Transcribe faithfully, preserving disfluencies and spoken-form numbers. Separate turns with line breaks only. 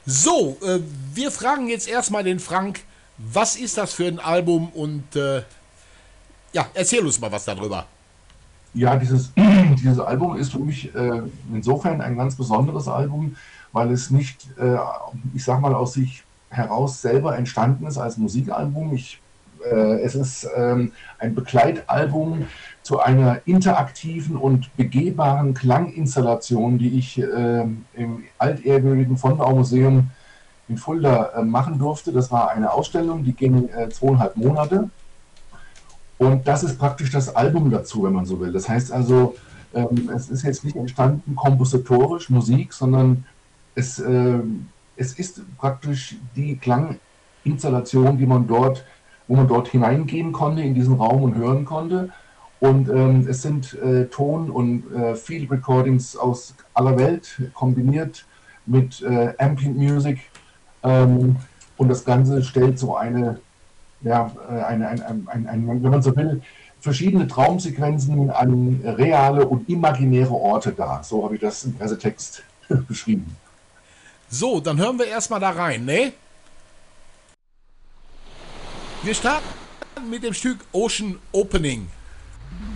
So, äh, wir fragen jetzt erstmal den Frank, was ist das für ein Album und äh, ja, erzähl uns mal was darüber.
Ja, dieses, dieses Album ist für mich äh, insofern ein ganz besonderes Album, weil es nicht, äh, ich sag mal, aus sich heraus selber entstanden ist als Musikalbum. Ich, äh, es ist ähm, ein Begleitalbum zu einer interaktiven und begehbaren Klanginstallation, die ich äh, im altehrwürdigen Fondau Museum in Fulda äh, machen durfte. Das war eine Ausstellung, die ging äh, zweieinhalb Monate. Und das ist praktisch das Album dazu, wenn man so will. Das heißt also, ähm, es ist jetzt nicht entstanden kompositorisch Musik, sondern es, ähm, es ist praktisch die Klanginstallation, die man dort, wo man dort hineingehen konnte in diesen Raum und hören konnte. Und ähm, es sind äh, Ton- und äh, Field Recordings aus aller Welt kombiniert mit äh, Ambient Music. Ähm, und das Ganze stellt so eine ja, äh, ein, ein, ein, ein, ein, wenn man so will, verschiedene Traumsequenzen an reale und imaginäre Orte dar. So habe ich das im Pressetext beschrieben.
So, dann hören wir erstmal da rein, ne? Wir starten mit dem Stück Ocean Opening.